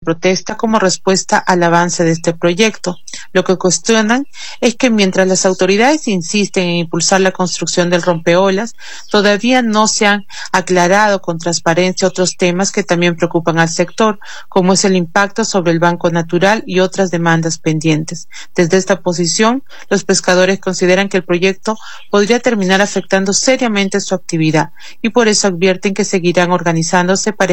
protesta como respuesta al avance de este proyecto. Lo que cuestionan es que mientras las autoridades insisten en impulsar la construcción del rompeolas, todavía no se han aclarado con transparencia otros temas que también preocupan al sector, como es el impacto sobre el Banco Natural y otras demandas pendientes. Desde esta posición, los pescadores consideran que el proyecto podría terminar afectando seriamente su actividad y por eso advierten que seguirán organizándose para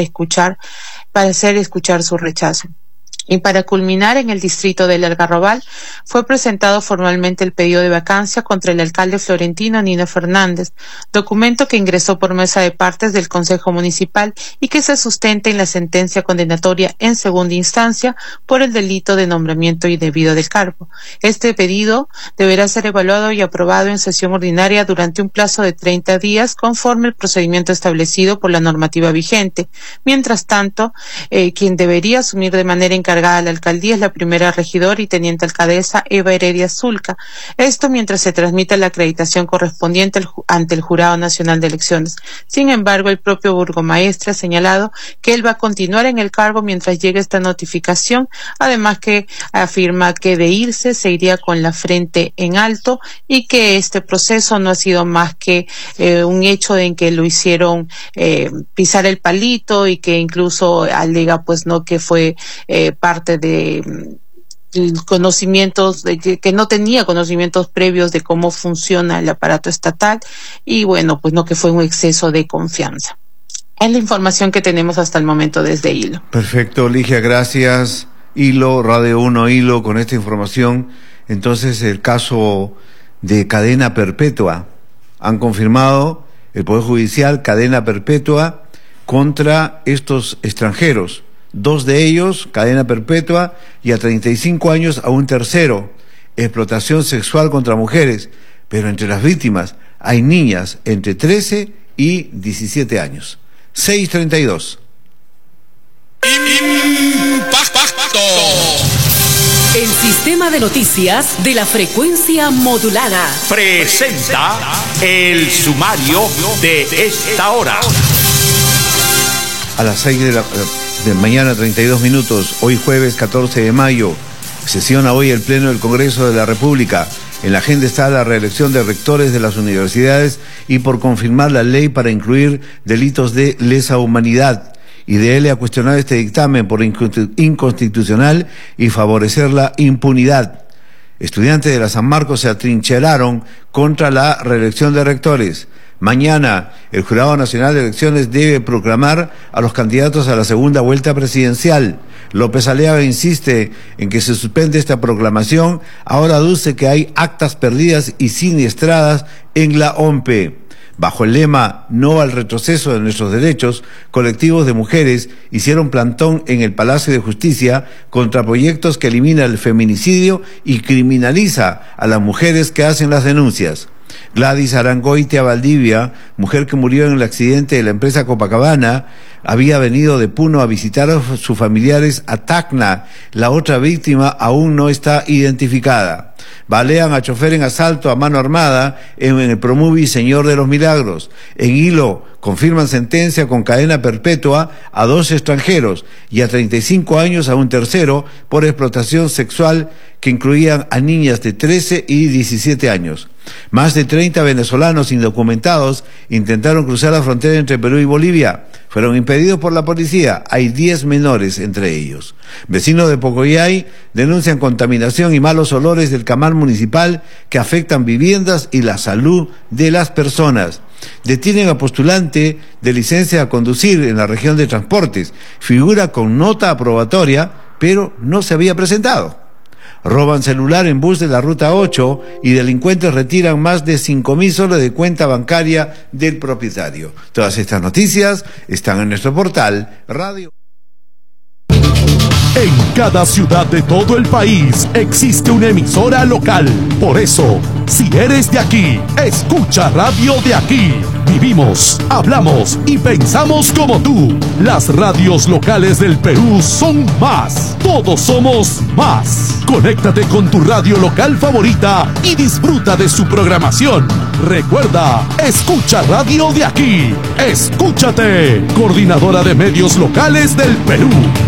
hacer escuchar su rechazo. Y para culminar, en el distrito del Algarrobal fue presentado formalmente el pedido de vacancia contra el alcalde florentino Nino Fernández, documento que ingresó por mesa de partes del Consejo Municipal y que se sustenta en la sentencia condenatoria en segunda instancia por el delito de nombramiento indebido del cargo. Este pedido deberá ser evaluado y aprobado en sesión ordinaria durante un plazo de 30 días conforme el procedimiento establecido por la normativa vigente. Mientras tanto, quien debería asumir de manera encargada a la alcaldía es la primera regidora y teniente alcaldesa Eva Heredia Zulca. Esto mientras se transmite la acreditación correspondiente ante el Jurado Nacional de Elecciones. Sin embargo, el propio burgomaestre ha señalado que él va a continuar en el cargo mientras llegue esta notificación, además que afirma que de irse se iría con la frente en alto y que este proceso no ha sido más que un hecho en que lo hicieron pisar el palito y que incluso alega pues no que fue parte de conocimientos de que no tenía conocimientos previos de cómo funciona el aparato estatal y bueno, pues no, que fue un exceso de confianza. Es la información que tenemos hasta el momento desde Hilo. Perfecto, Ligia, gracias. Hilo, Radio 1 Hilo, con esta información. Entonces, el caso de cadena perpetua. Han confirmado el Poder Judicial cadena perpetua contra estos extranjeros. 2 de ellos, cadena perpetua, y a 35 años a un tercero, explotación sexual contra mujeres, pero entre las víctimas hay niñas entre 13 y 17 años. 6:32. Impacto. El sistema de noticias de la frecuencia modulada presenta el sumario de esta hora. A las 6 de mañana, 32 minutos, hoy jueves 14 de mayo, sesiona hoy el Pleno del Congreso de la República. En la agenda está la reelección de rectores de las universidades y por confirmar la ley para incluir delitos de lesa humanidad. IDL ha cuestionado este dictamen por inconstitucional y favorecer la impunidad. Estudiantes de la San Marcos se atrincheraron contra la reelección de rectores. Mañana, el Jurado Nacional de Elecciones debe proclamar a los candidatos a la segunda vuelta presidencial. López Aliaga insiste en que se suspende esta proclamación. Ahora aduce que hay actas perdidas y siniestradas en la OMPE. Bajo el lema "No al retroceso de nuestros derechos", colectivos de mujeres hicieron plantón en el Palacio de Justicia contra proyectos que eliminan el feminicidio y criminaliza a las mujeres que hacen las denuncias. Gladys Arangoitia Valdivia, mujer que murió en el accidente de la empresa Copacabana, había venido de Puno a visitar a sus familiares a Tacna. La otra víctima aún no está identificada. Balean a chofer en asalto a mano armada en el Promovi Señor de los Milagros. En Hilo confirman sentencia con cadena perpetua a 2 extranjeros y a 35 años a un tercero por explotación sexual que incluían a niñas de 13 y 17 años. Más de 30 venezolanos indocumentados intentaron cruzar la frontera entre Perú y Bolivia. Fueron impedidos por la policía. Hay 10 menores entre ellos. Vecinos de Pocoyay denuncian contaminación y malos olores del camal municipal que afectan viviendas y la salud de las personas. Detienen a postulante de licencia a conducir en la región de transportes. Figura con nota aprobatoria, pero no se había presentado. Roban celular en bus de la Ruta 8 y delincuentes retiran más de 5.000 soles de cuenta bancaria del propietario. Todas estas noticias están en nuestro portal Radio. En cada ciudad de todo el país existe una emisora local. Por eso, si eres de aquí, escucha Radio de Aquí. Vivimos, hablamos y pensamos como tú. Las radios locales del Perú son más. Todos somos más. Conéctate con tu radio local favorita y disfruta de su programación. Recuerda, escucha Radio de Aquí. Escúchate. Coordinadora de Medios Locales del Perú.